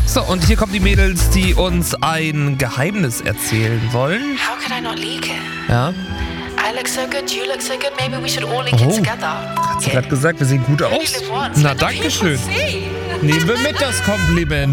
So, und hier kommen die Mädels, die uns ein Geheimnis erzählen wollen. How could I not leak it? Ja. I look so good, you look so good, maybe we should all leak it together. Hat sie gerade gesagt, wir sehen gut aus? Na, danke schön. Nehmen wir mit das Kompliment.